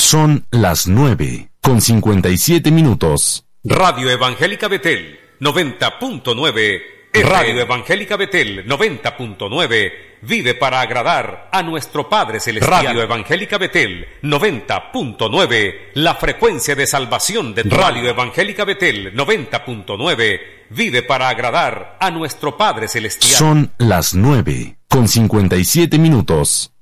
Son las 9:57. Radio Evangélica Betel 90.9. Radio Evangélica Betel 90.9 vive para agradar a nuestro Padre Celestial. Radio Evangélica Betel 90.9, la frecuencia de salvación de Radio Evangélica Betel 90.9 vive para agradar a nuestro Padre Celestial. Son las 9:57.